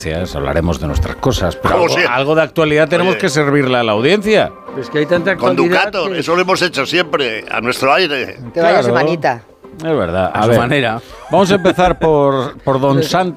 hablaremos de nuestras cosas, pero ¿Cómo sí? algo de actualidad tenemos que servirle a la audiencia. Es que hay tanta Con actualidad Ducato, que... eso lo hemos hecho siempre, a nuestro aire. Que vaya semanita. Es verdad. A su manera. Vamos a empezar por don Santos.